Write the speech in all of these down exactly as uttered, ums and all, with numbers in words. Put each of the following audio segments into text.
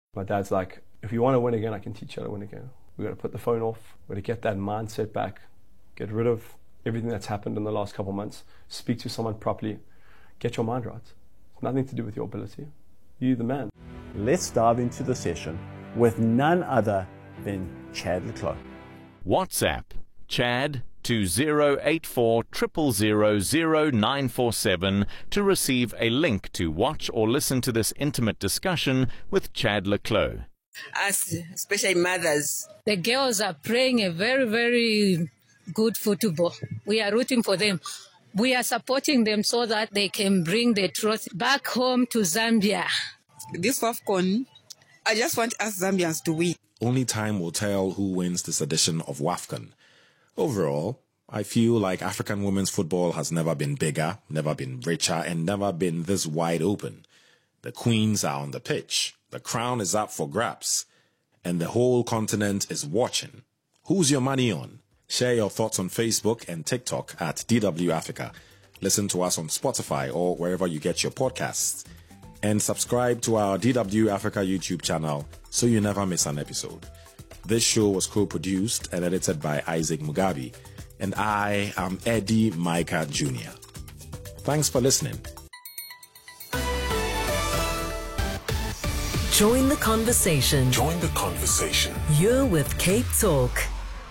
My dad's like, if you want to win again, I can teach you how to win again. We've got to put the phone off. We've got to get that mindset back. Get rid of everything that's happened in the last couple of months. Speak to someone properly. Get your mind right. It's nothing to do with your ability. You're the man. Let's dive into the session with none other than Chad le Clos. WhatsApp Chad to zero eight four zero zero zero zero nine four seven to receive a link to watch or listen to this intimate discussion with Chad le Clos. Us, especially mothers. The girls are playing a very, very good football. We are rooting for them. We are supporting them so that they can bring the truth back home to Zambia. This WAFCON, I just want us Zambians to win. Only time will tell who wins this edition of WAFCON. Overall, I feel like African women's football has never been bigger, never been richer, and never been this wide open. The queens are on the pitch, the crown is up for grabs, and the whole continent is watching. Who's your money on? Share your thoughts on Facebook and TikTok at D W Africa. Listen to us on Spotify or wherever you get your podcasts. And subscribe to our D W Africa YouTube channel so you never miss an episode. This show was co-produced and edited by Isaac Mugabe, and I am Eddie Micah Junior Thanks for listening. Join the conversation. Join the conversation. You're with Cape Talk.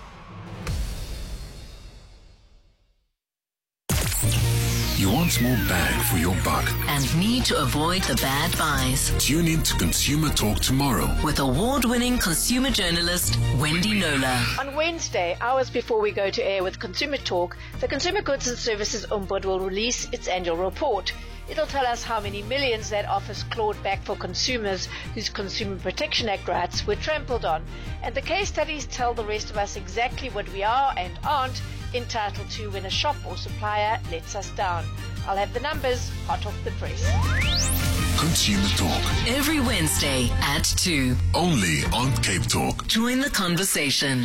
You want more bang for your buck and need to avoid the bad buys. Tune in to Consumer Talk tomorrow with award-winning consumer journalist Wendy Nola. On Wednesday, hours before we go to air with Consumer Talk, the Consumer Goods and Services Ombudsman will release its annual report. It'll tell us how many millions that office clawed back for consumers whose Consumer Protection Act rights were trampled on. And the case studies tell the rest of us exactly what we are and aren't entitled to when a shop or supplier lets us down. I'll have the numbers hot off the press. Consumer Talk. Every Wednesday at two. Only on Cape Talk. Join the conversation.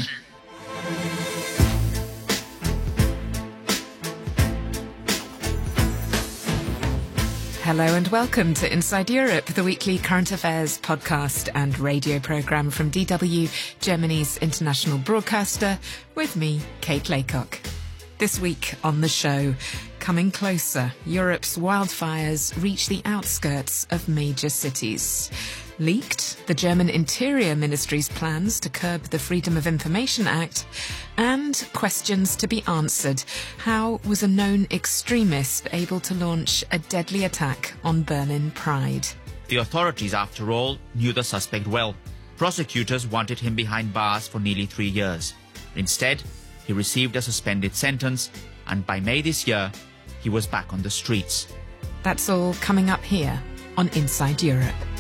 Hello and welcome to Inside Europe, the weekly current affairs podcast and radio programme from D W, Germany's international broadcaster, with me, Kate Laycock. This week on the show, coming closer, Europe's wildfires reach the outskirts of major cities. Leaked, the German Interior Ministry's plans to curb the Freedom of Information Act, and questions to be answered. How was a known extremist able to launch a deadly attack on Berlin Pride? The authorities, after all, knew the suspect well. Prosecutors wanted him behind bars for nearly three years. Instead, he received a suspended sentence, and by May this year, he was back on the streets. That's all coming up here on Inside Europe.